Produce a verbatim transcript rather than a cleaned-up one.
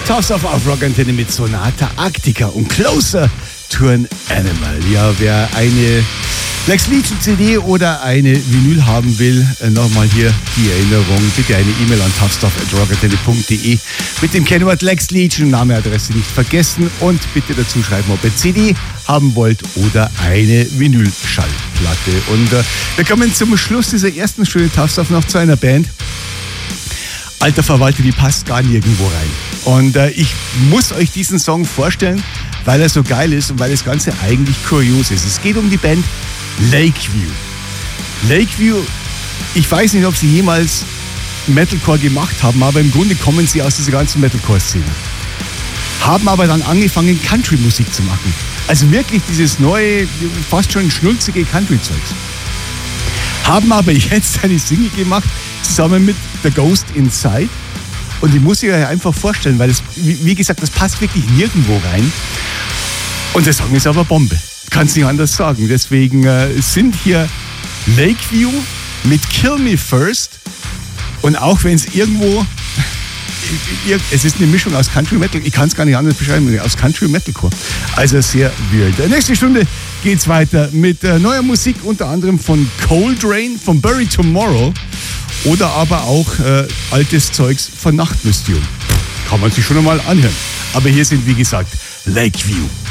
Toss of auf Rock Antenne mit Sonata Arctica und Closer to an Animal. Ja, wer eine Lex Legion C D oder eine Vinyl haben will, nochmal hier die Erinnerung. Bitte eine E-Mail an toughstuff at rockantenne punkt de mit dem Kennwort Lex Legion, Name, Adresse nicht vergessen und bitte dazu schreiben, ob ihr C D haben wollt oder eine Vinyl-Schallplatte. Und äh, wir kommen zum Schluss dieser ersten Stunde Tough Stuff noch zu einer Band. Alter Verwalter, die passt gar nirgendwo rein. Und äh, ich muss euch diesen Song vorstellen, weil er so geil ist und weil das Ganze eigentlich kurios ist. Es geht um die Band Lakeview. Lakeview, ich weiß nicht, ob sie jemals Metalcore gemacht haben, aber im Grunde kommen sie aus dieser ganzen Metalcore-Szene. Haben aber dann angefangen, Country-Musik zu machen. Also wirklich dieses neue, fast schon schnulzige Country-Zeugs. Haben aber jetzt eine Single gemacht, zusammen mit The Ghost Inside. Und die muss ich euch einfach vorstellen, weil es, wie gesagt, das passt wirklich nirgendwo rein. Und der Song ist aber Bombe. Kann es nicht anders sagen. Deswegen äh, sind hier Lakeview mit Kill Me First. Und auch wenn es irgendwo, es ist eine Mischung aus Country Metal, ich kann es gar nicht anders beschreiben, aus Country Metalcore. Also sehr weird. Nächste Stunde geht's weiter mit äh, neuer Musik, unter anderem von Coldrain, von Bury Tomorrow. Oder aber auch äh, altes Zeugs von Nachtmystium. Kann man sich schon einmal anhören. Aber hier sind, wie gesagt, Lakeview.